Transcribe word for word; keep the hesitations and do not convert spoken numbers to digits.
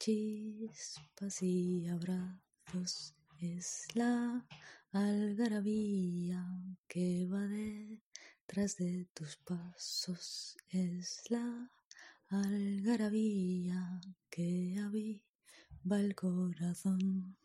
chispas y abrazos, es la algarabía que va detrás de tus pasos, es la algarabía que aviva el corazón.